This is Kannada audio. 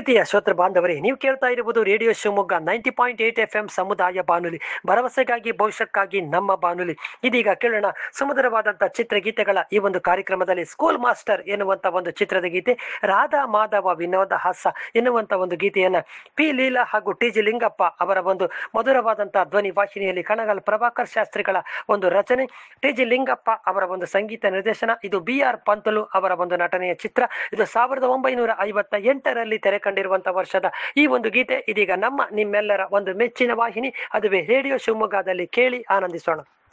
ಪ್ರೀತಿಯ ಶ್ರೋತೃ ಬಾಂಧವರೇ, ನೀವು ಕೇಳ್ತಾ ಇರುವುದು ರೇಡಿಯೋ ಶಿವಮೊಗ್ಗ 90.8 FM ಸಮುದಾಯ ಬಾನುಲಿ, ಭರವಸೆಗಾಗಿ ಭವಿಷ್ಯಕ್ಕಾಗಿ ನಮ್ಮ ಬಾನುಲಿ. ಇದೀಗ ಕೇಳೋಣ ಸುಮಧುರವಾದಂಥ ಚಿತ್ರಗೀತೆಗಳ ಈ ಒಂದು ಕಾರ್ಯಕ್ರಮದಲ್ಲಿ ಸ್ಕೂಲ್ ಮಾಸ್ಟರ್ ಎನ್ನುವಂಥ ಒಂದು ಚಿತ್ರದ ಗೀತೆ, ರಾಧಾ ಮಾಧವ ವಿನೋದ ಹಾಸ ಎನ್ನುವಂಥ ಒಂದು ಗೀತೆಯನ್ನು ಪಿ ಲೀಲಾ ಹಾಗೂ ಟಿ ಜಿ ಲಿಂಗಪ್ಪ ಅವರ ಒಂದು ಮಧುರವಾದಂಥ ಧ್ವನಿ ವಾಹಿನಿಯಲ್ಲಿ ಕಣಗಲ್ ಪ್ರಭಾಕರ್ ಶಾಸ್ತ್ರಿಗಳ ಒಂದು ರಚನೆ, ಟಿ ಜಿ ಲಿಂಗಪ್ಪ ಅವರ ಒಂದು ಸಂಗೀತ ನಿರ್ದೇಶನ. ಇದು ಬಿ ಆರ್ ಪಂತಲು ಅವರ ಒಂದು ನಟನೆಯ ಚಿತ್ರ. ಇದು 1958ರಲ್ಲಿ ತೆರೆ ಕಂಡಿರುವಂತಹ ವರ್ಷದ ಈ ಒಂದು ಗೀತೆ ಇದೀಗ ನಿಮ್ಮೆಲ್ಲರ ಒಂದು ಮೆಚ್ಚಿನ ವಾಹಿನಿ, ಅದುವೇ ರೇಡಿಯೋ ಶಿವಮೊಗ್ಗದಲ್ಲಿ ಕೇಳಿ ಆನಂದಿಸೋಣ.